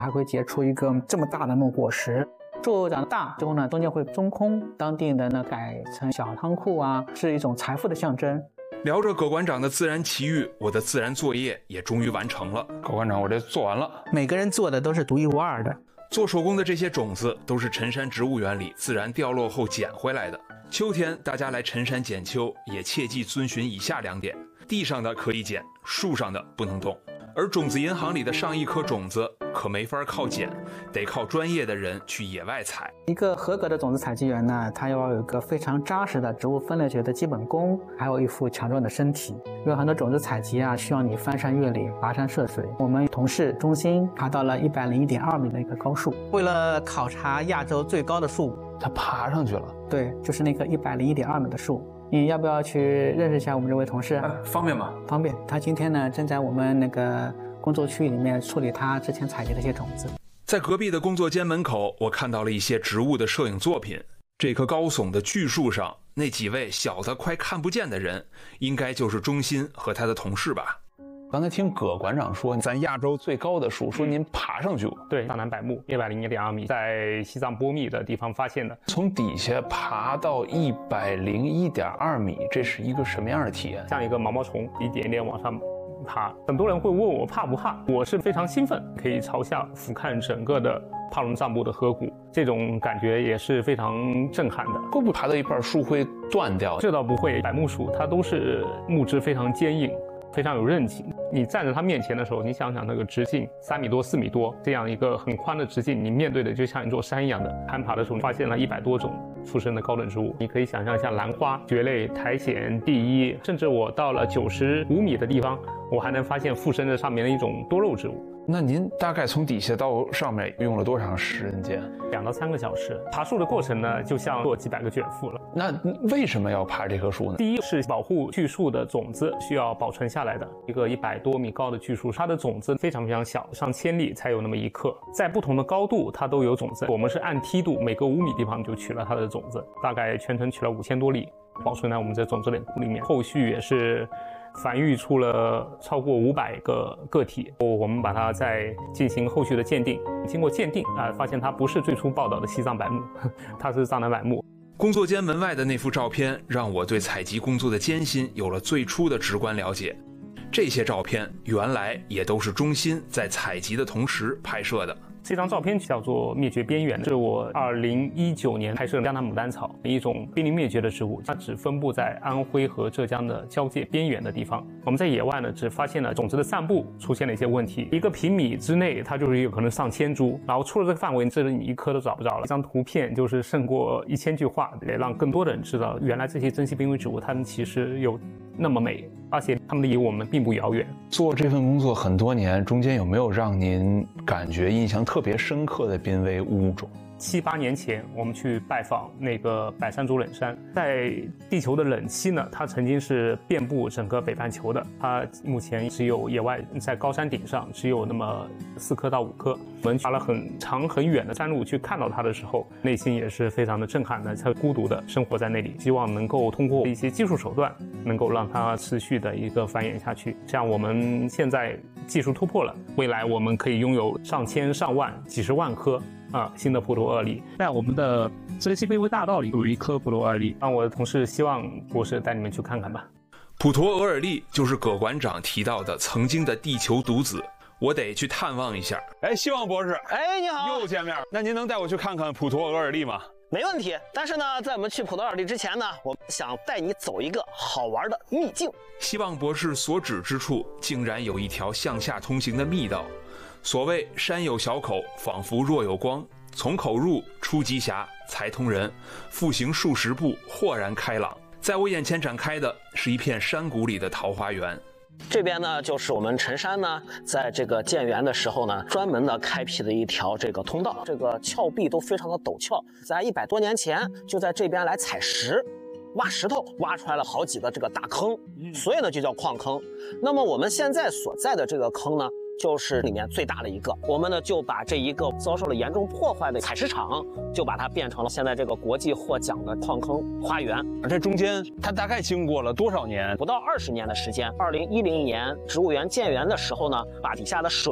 还会结出一个这么大的木果实。树长大之后呢，中间会中空，当地人呢改成小仓库啊，是一种财富的象征。 聊着葛馆长的自然奇遇，我的自然作业也终于完成了。 葛馆长，我这做完了。 每个人做的都是独一无二的。 做手工的这些种子都是陈山植物园里自然掉落后捡回来的。秋天大家来陈山捡秋，也切记遵循以下2点：地上的可以捡，树上的不能动。而种子银行里的上亿颗种子可没法靠捡，得靠专业的人去野外采。 一个合格的种子采集员呢，他要有一个非常扎实的植物分类学的基本功，还有一副强壮的身体。有很多种子采集啊，需要你翻山越岭、跋山涉水。我们同事中心爬到了101.2米的一个高树，为了考察亚洲最高的树， 他爬上去了。 对，就是那棵101.2米的树。你要不要去认识一下我们这位同事？ 方便吗？ 方便。他今天呢正在我们那个工作区域里面处理他之前采集的一些种子。 在隔壁的工作间门口，我看到了一些植物的摄影作品。这棵高耸的巨树上，那几位小的快看不见的人，应该就是钟鑫和他的同事吧。 刚才听葛馆长说，咱亚洲最高的树，说您爬上去过。 对，藏南柏木101.2米，在西藏波密的地方发现的。 从底下爬到101.2米，这是一个什么样的体验？ 像一个毛毛虫，一点点往上爬。很多人会问我怕不怕，我是非常兴奋，可以朝下俯瞰整个的帕隆藏布的河谷，这种感觉也是非常震撼的。 会不会爬到一半树会断掉？ 这倒不会，柏木树它都是木质非常坚硬，非常有韧劲。你站在它面前的时候，你想想那个直径3米多、4米多，这样一个很宽的直径，你面对的就像一座山一样的。攀爬的时候，发现了100多种附生的高等植物，你可以想象像兰花、蕨类、苔藓、地衣，甚至我到了95米的地方，我还能发现附生在上面的一种多肉植物。 那您大概从底下到上面用了多长时间 ？2到3个小时。爬树的过程呢，就像做几百个卷腹了。 那为什么要爬这棵树呢？ 第一是保护巨树的种子需要保存下来的。一个100多米高的巨树，它的种子非常非常小，上千粒才有那么1克，在不同的高度它都有种子。我们是按梯度，每隔5米地方就取了它的种子，大概全程取了5000多粒，保存在我们这种子冷库里面。后续也是繁育出了超过500个个体，我们把它再进行后续的鉴定。经过鉴定发现它不是最初报道的西藏柏木，它是藏南柏木。 工作间门外的那幅照片，让我对采集工作的艰辛有了最初的直观了解。这些照片原来也都是钟鑫在采集的同时拍摄的。 这张照片叫做灭绝边缘，是我2019年拍摄的江南牡丹草，一种濒临灭绝的植物，它只分布在安徽和浙江的交界边缘的地方。我们在野外呢，只发现了种子的散布出现了一些问题，1个平米之内它就是有可能上千株，然后出了这个范围，这里你1颗都找不着了。这张图片就是胜过1000句话，也让更多的人知道，原来这些珍稀濒危植物它们其实有那么美，而且它们离我们并不遥远。 做这份工作很多年，中间有没有让您感觉印象特别深刻的濒危物种 ？7、8年前，我们去拜访那个百山族冷杉，在地球的冷期呢，它曾经是遍布整个北半球的。它目前只有野外在高山顶上只有那么4颗到5颗。我们爬了很长很远的山路去看到它的时候，内心也是非常的震撼的。它孤独的生活在那里，希望能够通过一些技术手段，能够让它持续的一个繁衍下去。像我们现在技术突破了，未来我们可以拥有上千上万几十万颗新的普陀尔利。在我们的珍稀濒危大道里有1颗普陀尔利，让我的同事希望博士带你们去看看吧。 普陀额尔利就是葛馆长提到的曾经的地球独子，我得去探望一下。 希望博士， 你好， 又见面。那您能带我去看看普陀额尔利吗？ 没问题。但是呢，在我们去普陀尔利之前呢，我想带你走一个好玩的秘境。 希望博士所指之处，竟然有一条向下通行的密道。所谓山有小口，仿佛若有光，从口入出极狭，才通人，复行数十步，豁然开朗。在我眼前展开的是一片山谷里的桃花源。 这边呢，就是我们陈山呢，在这个建园的时候呢，专门的开辟的一条这个通道，这个峭壁都非常的陡峭，在100多年前就在这边来采石。挖石头挖出来了好几个这个大坑，所以呢就叫矿坑。那么我们现在所在的这个坑呢，就是里面最大的一个。我们呢就把这一个遭受了严重破坏的采石场，就把它变成了现在这个国际获奖的矿坑花园。 这中间它大概经过了多少年？ 不到20年的时间。2010年植物园建园的时候呢，把底下的水